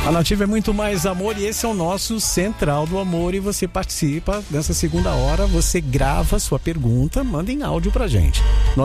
A Nativa é muito mais amor e esse é o nosso Central do Amor e você participa nessa segunda hora, você grava sua pergunta, manda em áudio pra gente.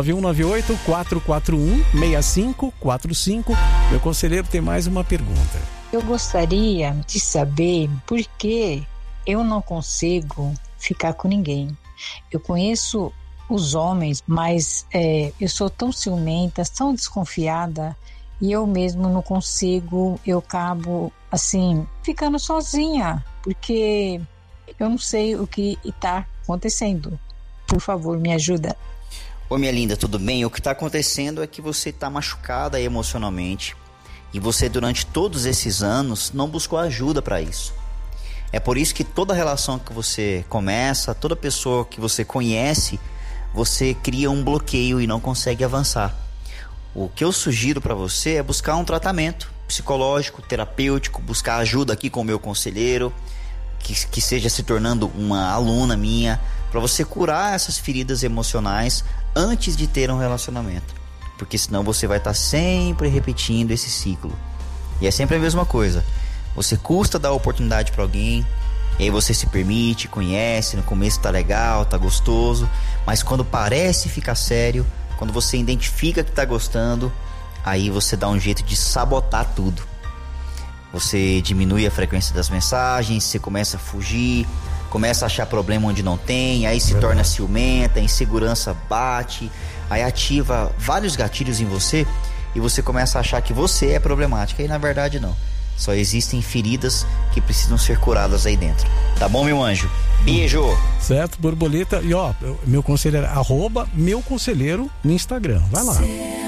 9198-441-6545. Meu conselheiro tem mais uma pergunta. Eu gostaria de saber por que eu não consigo ficar com ninguém. Eu conheço os homens, mas eu sou tão ciumenta, tão desconfiada e eu mesmo não consigo, eu acabo assim, ficando sozinha, porque eu não sei o que está acontecendo. Por favor, me ajuda. Ô minha linda, tudo bem? O que está acontecendo é que você está machucada emocionalmente e você durante todos esses anos não buscou ajuda para isso. É por isso que toda relação que você começa, toda pessoa que você conhece, você cria um bloqueio e não consegue avançar. O que eu sugiro para você é buscar um tratamento psicológico, terapêutico, buscar ajuda aqui com o meu conselheiro, que seja se tornando uma aluna minha, para você curar essas feridas emocionais antes de ter um relacionamento. Porque senão você vai estar sempre repetindo esse ciclo. E é sempre a mesma coisa. Você custa dar oportunidade para alguém, e aí você se permite, conhece, no começo tá legal, tá gostoso, mas quando parece ficar sério, quando você identifica que tá gostando, aí você dá um jeito de sabotar tudo. Você diminui a frequência das mensagens, você começa a fugir, começa a achar problema onde não tem, aí se torna ciumenta, a insegurança bate, aí ativa vários gatilhos em você e você começa a achar que você é problemática, e na verdade não. Só existem feridas que precisam ser curadas aí dentro. Tá bom, meu anjo? Beijo! Certo, borboleta. E ó, meu conselheiro é @meuconselheiro no Instagram. Vai lá.